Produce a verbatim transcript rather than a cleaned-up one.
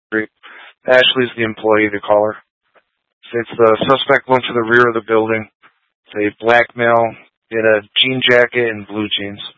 Street. Ashley's the employee, the caller. It's the suspect went to the rear of the building. It's a black male in a jean jacket and blue jeans.